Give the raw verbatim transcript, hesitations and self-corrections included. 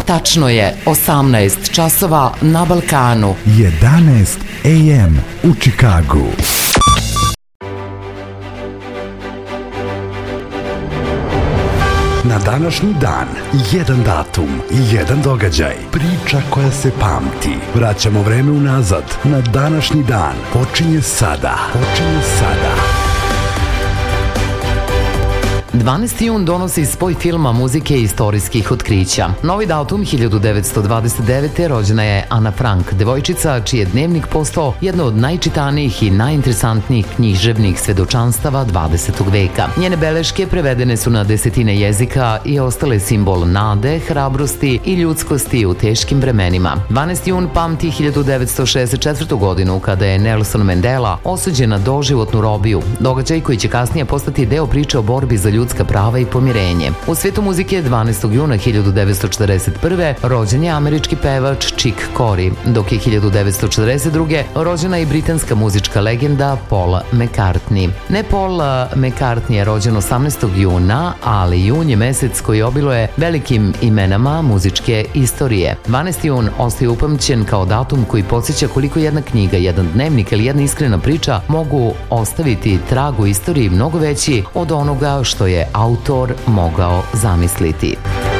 Tačno je osamnaest časova na Balkanu. jedanaest a m u Čikagu. Na današnji dan, jedan datum, jedan događaj, priča koja se pamti. Vraćamo vreme unazad. Na današnji dan počinje sada. Počinje sada. dvanaesti jun donosi spoj filma, muzike i istorijskih otkrića. Novi datum hiljadu devetsto dvadeset devete. rođena je Ana Frank, devojčica čiji je dnevnik postao jedno od najčitanijih i najinteresantnijih književnih svedočanstava dvadesetog veka. Njene beleške prevedene su na desetine jezika i ostale simbol nade, hrabrosti i ljudskosti u teškim vremenima. dvanaesti jun pamti hiljadu devetsto šezdeset četvrtu. godinu kada je Nelson Mandela osuđen na doživotnu robiju, događaj koji će kasnije postati deo priče o borbi za ljudska prava i pomirenje. U svetu muzike dvanaestog juna hiljadu devetsto četrdeset prve. rođen je američki pevač Chick Corea, dok je hiljadu devetsto četrdeset druge. rođena i britanska muzička legenda Paul McCartney. Ne Paul McCartney je rođen osamnaestog juna, ali jun je mesec koji obiluje velikim imenama muzičke istorije. dvanaesti jun ostaje upamćen kao datum koji podsjeća koliko jedna knjiga, jedan dnevnik ili jedna iskrena priča mogu ostaviti trag u istoriji mnogo veći od onoga što je autor mogao zamisliti.